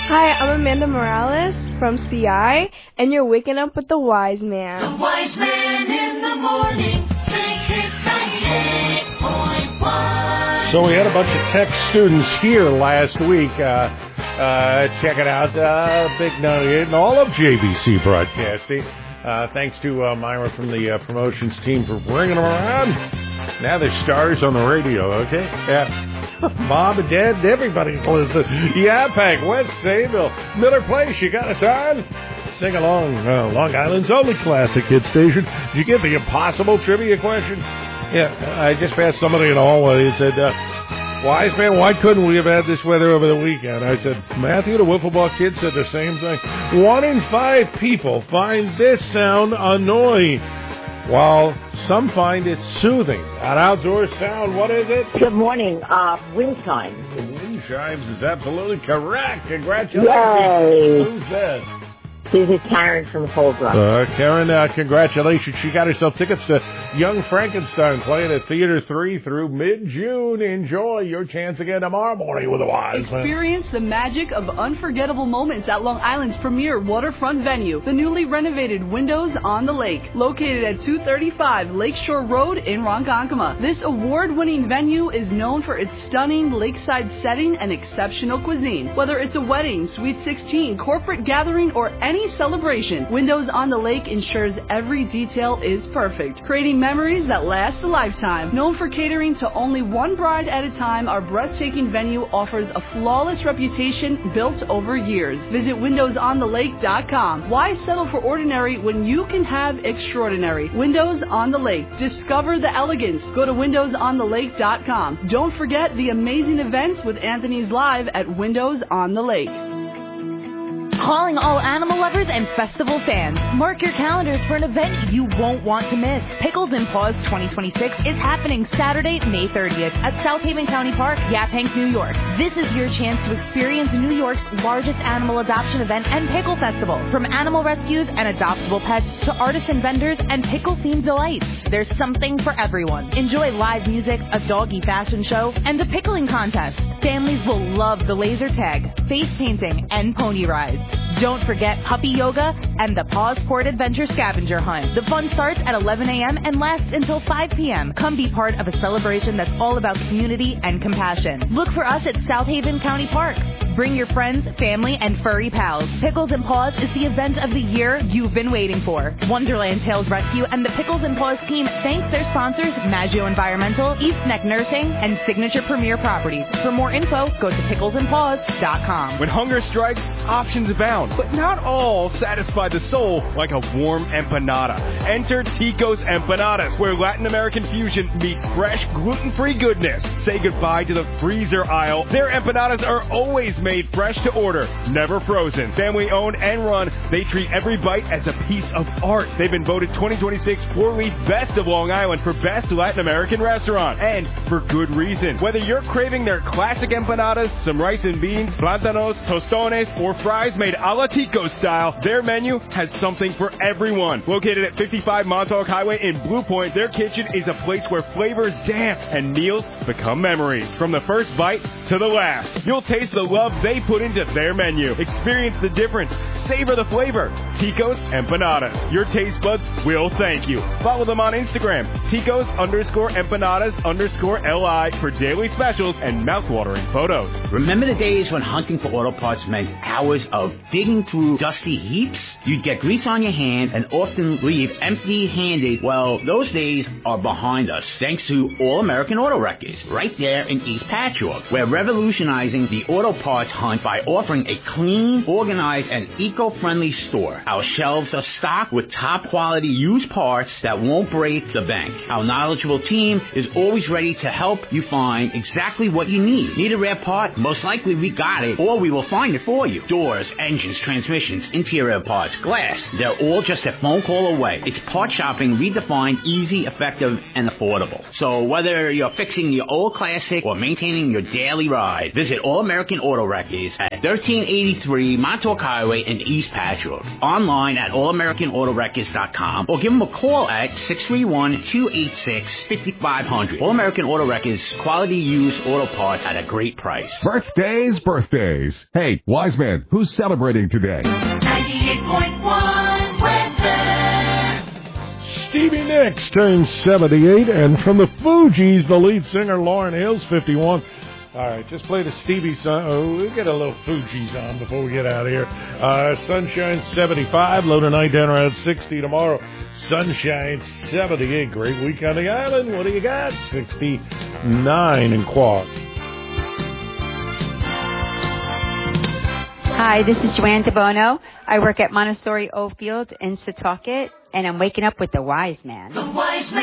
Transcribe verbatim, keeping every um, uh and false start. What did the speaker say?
Hi, I'm Amanda Morales from C I, and you're waking up with the Wise Man. The Wise Man in the morning, Big Hits ninety-eight point one. So we had a bunch of tech students here last week. Uh, uh, check it out, uh, Big ninety-eight and all of J B C Broadcasting. Uh, thanks to uh, Myra from the uh, promotions team for bringing them around. Now they're stars on the radio, okay? Yeah. Mom and Dad, everybody's listening. Yeah, Pack, West Sayville, Miller Place, you got us on? Sing along. Uh, Long Island's only classic hit station. Did you get the impossible trivia question? Yeah, I just passed somebody in the hallway and said, uh, Wise Man, why couldn't we have had this weather over the weekend? I said, Matthew, the Wiffle Ball kid, said the same thing. One in five people find this sound annoying, while some find it soothing. An outdoor sound, what is it? Good morning. Uh, wind chimes. The wind chimes is absolutely correct. Congratulations. Yay. Who's that? This is Karen from Holbrook. Uh, Karen, uh, congratulations. She got herself tickets to Young Frankenstein playing at Theater three through mid-June. Enjoy your chance again tomorrow morning with the Wise Man. Experience the magic of unforgettable moments at Long Island's premier waterfront venue, the newly renovated Windows on the Lake, located at two thirty-five Lakeshore Road in Ronkonkoma. This award-winning venue is known for its stunning lakeside setting and exceptional cuisine. Whether it's a wedding, Sweet sixteen, corporate gathering, or any celebration, Windows on the Lake ensures every detail is perfect, creating memories that last a lifetime. Known for catering to only one bride at a time, our breathtaking venue offers a flawless reputation built over years. Visit windows on the lake dot com. Why settle for ordinary when you can have extraordinary? Windows on the Lake. Discover the elegance. Go to windows on the lake dot com. Don't forget the amazing events with Anthony's Live at Windows on the Lake. Calling all animal lovers and festival fans. Mark your calendars for an event you won't want to miss. Pickles and Paws twenty twenty-six is happening Saturday, May thirtieth at South Haven County Park, Yaphank, New York. This is your chance to experience New York's largest animal adoption event and pickle festival. From animal rescues and adoptable pets to artisan vendors and pickle-themed delights, there's something for everyone. Enjoy live music, a doggy fashion show, and a pickling contest. Families will love the laser tag, face painting, and pony rides. Don't forget puppy yoga and the Paws Port Adventure Scavenger Hunt. The fun starts at eleven a.m. and lasts until five p.m. Come be part of a celebration that's all about community and compassion. Look for us at South Haven County Park. Bring your friends, family, and furry pals. Pickles and Paws is the event of the year you've been waiting for. Wonderland Tales Rescue and the Pickles and Paws team thanks their sponsors, Maggio Environmental, East Neck Nursing, and Signature Premier Properties. For more info, go to pickles and paws dot com. When hunger strikes, options abound, but not all satisfy the soul like a warm empanada. Enter Tico's Empanadas, where Latin American fusion meets fresh, gluten-free goodness. Say goodbye to the freezer aisle. Their empanadas are always made fresh to order, never frozen. Family owned and run, they treat every bite as a piece of art. They've been voted twenty twenty-six Four Leaf Best of Long Island for Best Latin American Restaurant, and for good reason. Whether you're craving their classic empanadas, some rice and beans, plantanos, tostones, or fries made a la Tico style, their menu has something for everyone. Located at fifty-five Montauk Highway in Blue Point, their kitchen is a place where flavors dance and meals become memories. From the first bite to the last, you'll taste the love they put into their menu. Experience the difference. Savor the flavor. Tico's Empanadas. Your taste buds will thank you. Follow them on Instagram. Tico's underscore empanadas underscore Li for daily specials and mouthwatering photos. Remember the days when hunting for auto parts meant hours of digging through dusty heaps? You'd get grease on your hands and often leave empty-handed. Well, those days are behind us thanks to All American Auto Wreckers right there in East Patchogue. We're revolutionizing the auto parts hunt by offering a clean, organized, and eco-friendly store. Our shelves are stocked with top-quality used parts that won't break the bank. Our knowledgeable team is always ready to help you find exactly what you need. Need a rare part? Most likely we got it, or we will find it for you. Doors, engines, transmissions, interior parts, glass, they're all just a phone call away. It's part shopping redefined, easy, effective, and affordable. So whether you're fixing your old classic or maintaining your daily ride, visit All American Auto Wreckers at thirteen eighty-three Montauk Highway in East Patchwork. Online at all american auto records dot com or give them a call at six three one, two eight six, five five zero zero. All American Auto Records, quality used auto parts at a great price. Birthdays, birthdays. Hey, wise man, who's celebrating today? ninety-eight point one weather. Stevie Nicks turns seventy-eight, and from the Fugees, the lead singer Lauryn Hill's fifty-one. All right, just play the Stevie song. Oh, we'll get a little Fugees on before we get out of here. Uh, sunshine seventy-five, low tonight down around sixty tomorrow. Sunshine seventy-eight, great week on the island. What do you got? sixty-nine in Quad. Hi, this is Joanne DeBono. I work at Montessori Oldfield in Setauket, and I'm waking up with the Wise Man. The Wise Man.